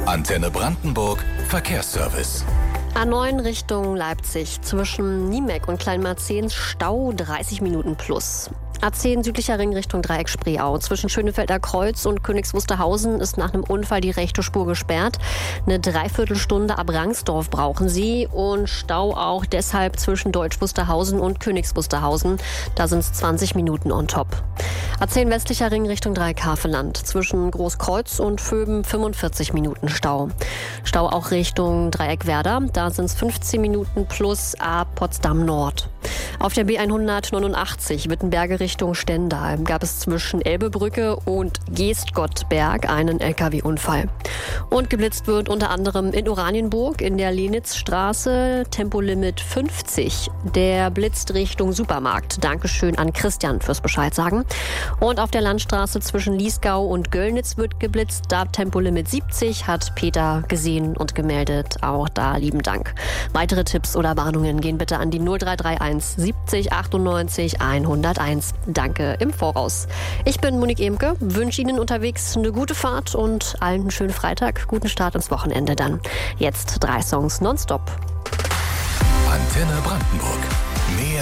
Antenne Brandenburg Verkehrsservice. A9 Richtung Leipzig. Zwischen Niemek und Kleinmarzehns Stau 30 Minuten plus. A10 südlicher Ring Richtung Dreieck Spreeau. Zwischen Schönefelder Kreuz und Königs Wusterhausen ist nach einem Unfall die rechte Spur gesperrt. Eine Dreiviertelstunde ab Rangsdorf brauchen Sie. Und Stau auch deshalb zwischen Deutsch Wusterhausen und Königs Wusterhausen. Da sind es 20 Minuten on top. A10 westlicher Ring Richtung Dreieck Havelland. Zwischen Großkreuz und Vöben 45 Minuten Stau. Stau auch Richtung Dreieck Werder. Da sind es 15 Minuten plus ab Potsdam Nord. Auf der B189 Wittenberge Richtung Stendal gab es zwischen Elbebrücke und Geestgottberg einen LKW-Unfall. Und geblitzt wird unter anderem in Oranienburg in der Lenitzstraße, Tempolimit 50. Der blitzt Richtung Supermarkt. Dankeschön an Christian fürs Bescheid sagen. Und auf der Landstraße zwischen Liesgau und Göllnitz wird geblitzt. Da Tempolimit 70 hat Peter gesehen und gemeldet. Auch da lieben Dank. Weitere Tipps oder Warnungen gehen bitte an die 0331 70 98 101. Danke im Voraus. Ich bin Monique Emke, wünsche Ihnen unterwegs eine gute Fahrt und allen einen schönen Freitag, guten Start ins Wochenende dann. Jetzt 3 Songs nonstop. Antenne Brandenburg. Mehr